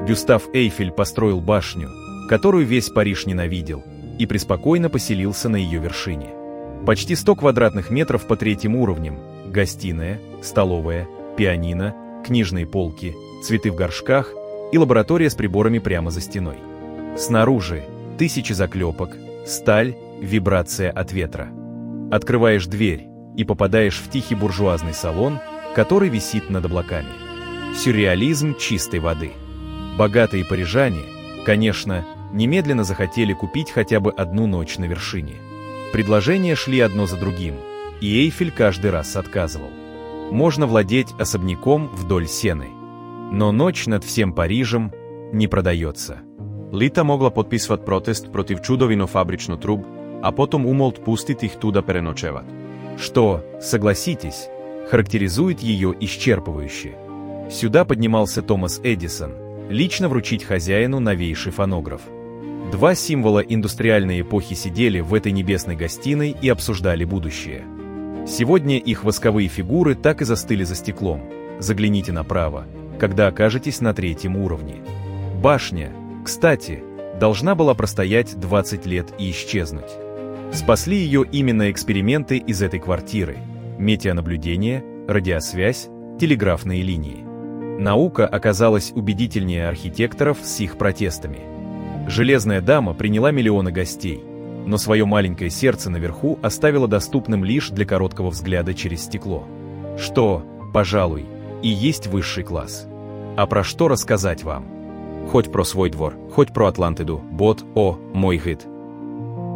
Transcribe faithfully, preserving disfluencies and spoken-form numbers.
Гюстав Эйфель построил башню, которую весь Париж ненавидел, и преспокойно поселился на ее вершине. Почти сто квадратных метров по третьим уровням, гостиная, столовая, пианино, книжные полки, цветы в горшках и лаборатория с приборами прямо за стеной. Снаружи тысячи заклепок, сталь, вибрация от ветра. Открываешь дверь и попадаешь в тихий буржуазный салон, который висит над облаками. Сюрреализм чистой воды. Богатые парижане, конечно, немедленно захотели купить хотя бы одну ночь на вершине. Предложения шли одно за другим, и Эйфель каждый раз отказывал. Можно владеть особняком вдоль Сены, но ночь над всем Парижем не продается. Лита могла подписвať протест против чудовино фабрично труб, а потом умолт пустить их туда переночевать. Что, согласитесь, характеризует ее исчерпывающе. Сюда поднимался Томас Эдисон, лично вручить хозяину новейший фонограф. Два символа индустриальной эпохи сидели в этой небесной гостиной и обсуждали будущее. Сегодня их восковые фигуры так и застыли за стеклом. Загляните направо, когда окажетесь на третьем уровне. Башня, кстати, должна была простоять двадцать лет и исчезнуть. Спасли ее именно эксперименты из этой квартиры: метеонаблюдение, радиосвязь, телеграфные линии. Наука оказалась убедительнее архитекторов с их протестами. Железная дама приняла миллионы гостей, но свое маленькое сердце наверху оставила доступным лишь для короткого взгляда через стекло. Что, пожалуй, и есть высший класс. А про что рассказать вам? Хоть про свой двор, хоть про Атлантиду, бот, о, мой гид.